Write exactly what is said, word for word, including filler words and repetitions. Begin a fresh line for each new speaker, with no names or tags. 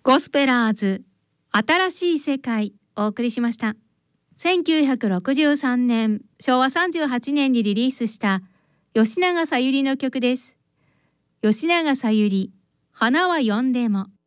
ゴスペラーズ新しい世界お送りしました。せんきゅうひゃくろくじゅうさんねん、しょうわさんじゅうはちねんにリリースした吉永小百合の曲です。吉永小百合、花は呼んでも。